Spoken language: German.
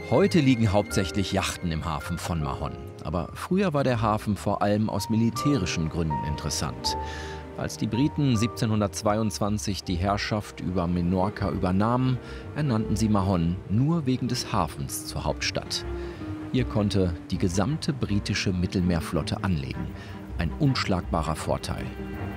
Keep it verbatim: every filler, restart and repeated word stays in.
Heute liegen hauptsächlich Yachten im Hafen von Mahon. Aber früher war der Hafen vor allem aus militärischen Gründen interessant. Als die Briten siebzehnhundertzweiundzwanzig die Herrschaft über Menorca übernahmen, ernannten sie Mahon nur wegen des Hafens zur Hauptstadt. Hier konnte die gesamte britische Mittelmeerflotte anlegen. Ein unschlagbarer Vorteil.